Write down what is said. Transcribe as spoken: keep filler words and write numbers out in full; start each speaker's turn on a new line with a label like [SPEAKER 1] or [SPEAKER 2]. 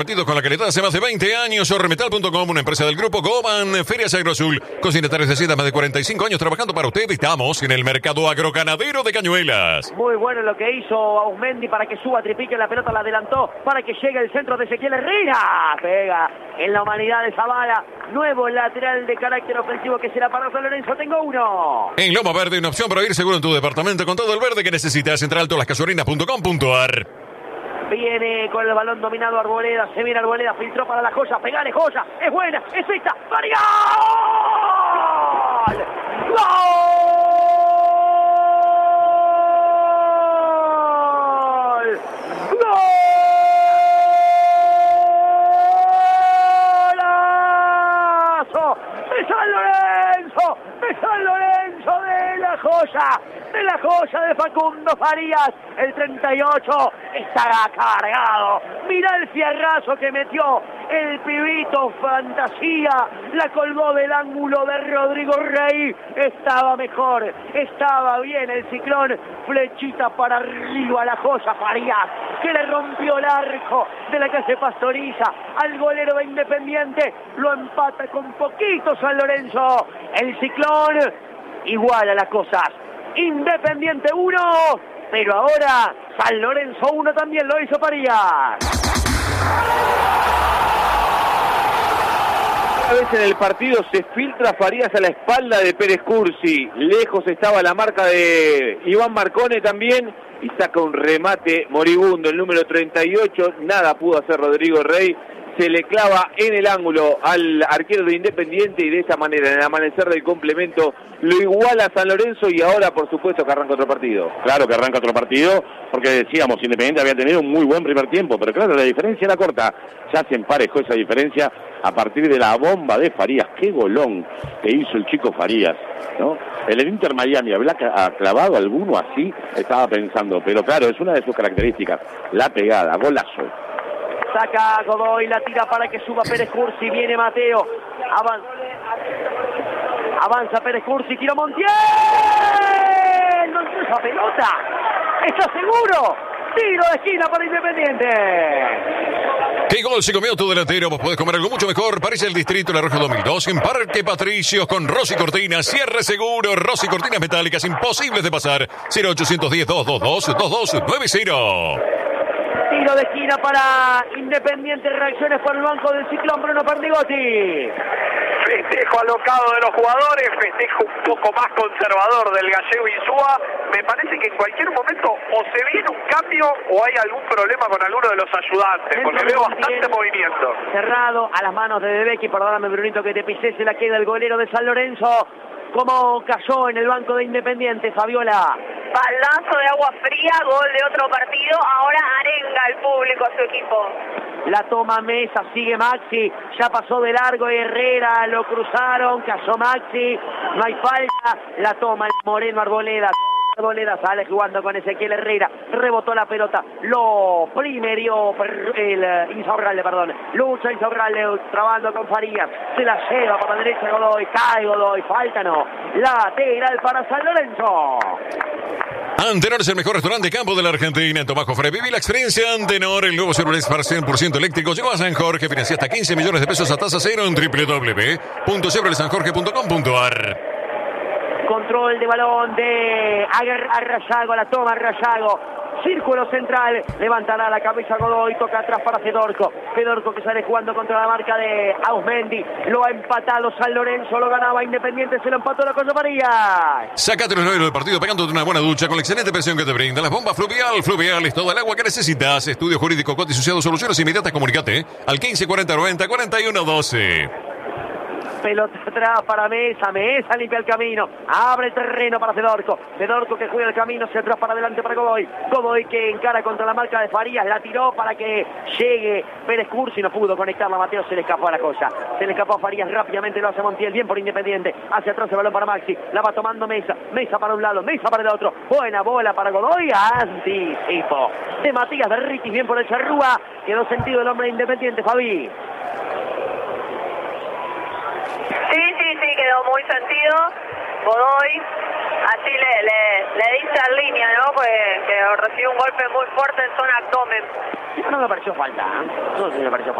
[SPEAKER 1] Partidos con la calidad hace más de veinte años. Ormetal punto com, una empresa del grupo Goban. Ferias Agroazul, consignatarios de Hacienda, más de cuarenta y cinco años trabajando para usted. Estamos en el mercado agroganadero de Cañuelas.
[SPEAKER 2] Muy bueno lo que hizo Ausmendi para que suba, tripique la pelota, la adelantó para que llegue el centro de Ezequiel Herrera. Pega en la humanidad de Zavala. Nuevo lateral de carácter ofensivo que será para San Lorenzo. Tengo uno.
[SPEAKER 1] En Loma Verde, una opción para ir seguro en tu departamento con todo el verde que necesitas. Entra alto las casuarinas punto com punto ar.
[SPEAKER 2] Viene con el balón dominado Arboleda, se viene Arboleda, filtró para la joya, pegale joya, es buena, es esta, ¡María! ¡Gol! ¡Gol! ¡Golazo! ¡De San Lorenzo! ¡De San Lorenzo de la joya! ¡De la joya de Facundo Farías! El treinta y ocho estará cargado. Mira el fierrazo que metió el pibito Fantasía. La colgó del ángulo de Rodrigo Rey. Estaba mejor, estaba bien el Ciclón. Flechita para arriba la joya Farías, que le rompió el arco de la calle Pastoriza al golero de Independiente. Lo empata con poquito San Lorenzo. El Ciclón iguala las cosas. Independiente uno, pero ahora San Lorenzo uno también lo hizo Farías.
[SPEAKER 3] Una vez en el partido se filtra Farías a la espalda de Pérez Cursi. Lejos estaba la marca de Iván Marcone también. Y saca un remate moribundo, el número treinta y ocho. Nada pudo hacer Rodrigo Rey. Se le clava en el ángulo al arquero de Independiente y de esa manera, en el amanecer del complemento, lo iguala San Lorenzo y ahora por supuesto que arranca otro partido.
[SPEAKER 4] Claro que arranca otro partido, porque decíamos, Independiente había tenido un muy buen primer tiempo, pero claro, la diferencia era corta. Ya se emparejó esa diferencia a partir de la bomba de Farías. Qué golón que hizo el chico Farías, ¿no? El Inter Miami habrá clavado alguno así, estaba pensando, pero claro, es una de sus características, la pegada, golazo.
[SPEAKER 2] Saca Godoy, la tira para que suba Pérez Cursi, viene Mateo, avanza, avanza Pérez Cursi, tiro Montiel, no entró esa pelota, ¿está seguro? Tiro de esquina para Independiente.
[SPEAKER 1] ¿Qué gol se comió tu delantero? Vos podés comer algo mucho mejor. Parece el Distrito La Roja dos mil dos en Parque Patricios con Rosy Cortinas. Cierre seguro. Rosy Cortinas metálicas imposibles de pasar. cero ochocientos diez, doscientos veintidós, veintidós noventa.
[SPEAKER 2] Tiro de esquina para Independiente. Reacciones por el banco del Ciclón. Bruno Perdigotti.
[SPEAKER 5] Festejo alocado de los jugadores, festejo un poco más conservador del gallego Insúa. Me parece que en cualquier momento o se viene un cambio o hay algún problema con alguno de los ayudantes, porque veo bastante movimiento.
[SPEAKER 2] Cerrado a las manos de Debecki, perdóname Brunito que te pisé, se la queda el golero de San Lorenzo. Como cayó en el banco de Independiente, Fabiola.
[SPEAKER 6] Baldazo de agua fría, gol de otro partido, ahora arenga el público a su equipo.
[SPEAKER 2] La toma Mesa, sigue Maxi, ya pasó de largo Herrera, lo cruzaron, cayó Maxi, no hay falta, la toma el Moreno Arboleda. Arboleda sale jugando con Ezequiel Herrera, rebotó la pelota, lo primerió el Insaurralde, perdón, lucha Insaurralde, trabando con Farías, se la lleva por la derecha Godoy, cae Godoy, falta no, lateral para San Lorenzo.
[SPEAKER 1] Antenor es el mejor restaurante de campo de la Argentina. En Tomás Jofre, viví la experiencia Antenor. El nuevo Chevrolet Spark cien por ciento eléctrico llegó a San Jorge. Financia hasta quince millones de pesos a tasa cero en doble u doble u doble u punto chevrolet san jorge punto com punto ar.
[SPEAKER 2] Control de balón de Arrayago, la toma Arrayago. Círculo central, levantará la cabeza Godoy, toca atrás para Fedorco. Fedorco que sale jugando contra la marca de Ausmendi. Lo ha empatado San Lorenzo, lo ganaba Independiente, se lo empató la Cosa María.
[SPEAKER 1] Sácate los nervios del partido pegándote una buena ducha con la excelente presión que te brinda las bombas Fluvial. Fluvial es toda el agua que necesitas. Estudio Jurídico Coti Asociados, soluciones inmediatas, comunicate al quince cuarenta noventa cuarenta y uno doce.
[SPEAKER 2] Pelota atrás para Mesa, Mesa limpia el camino, abre el terreno para Fedorco, Fedorco que juega el camino, se atrás para adelante para Godoy, Godoy que encara contra la marca de Farías, la tiró para que llegue Pérez Cursi, no pudo conectarla, Mateo se le escapó a la cosa, se le escapó a Farías, rápidamente lo hace Montiel, bien por Independiente, hacia atrás el balón para Maxi, la va tomando Mesa, Mesa para un lado, Mesa para el otro, buena bola para Godoy, anticipo de Matías Berritis, bien por el Charrúa, quedó sentido el hombre de Independiente, Fabi.
[SPEAKER 6] Sí, sí, sí, quedó muy sentido. Godoy. Así le, le, le dice en línea, ¿no? Pues que recibió un golpe muy fuerte en zona abdomen.
[SPEAKER 2] No me pareció falta, ¿eh? No me pareció falta.